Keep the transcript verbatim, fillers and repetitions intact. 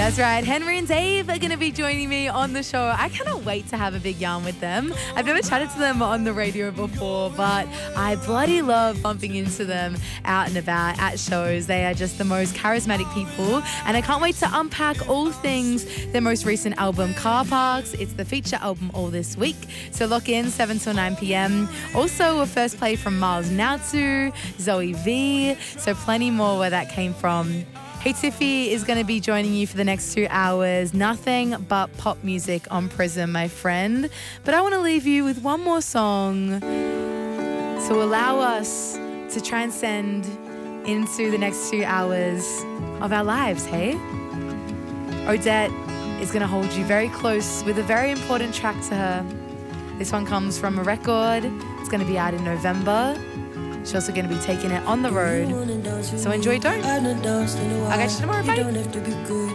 That's right. Henry and Dave are going to be joining me on the show. I cannot wait to have a big yarn with them. I've never chatted to them on the radio before, but I bloody love bumping into them out and about at shows. They are just the most charismatic people, and I can't wait to unpack all things their most recent album, Car Parks. It's the feature album all this week, so lock in seven till nine p.m. Also, a first play from Miles Nautsu, Zoe V, so plenty more where that came from. Hey Tiffy is going to be joining you for the next two hours. Nothing but pop music on Prism, my friend. But I want to leave you with one more song to allow us to transcend into the next two hours of our lives, hey? Odette is going to hold you very close with a very important track to her. This one comes from a record. It's going to be out in November. She's also going to be taking it on the road. So enjoy Don't. I'll catch you tomorrow. Bye.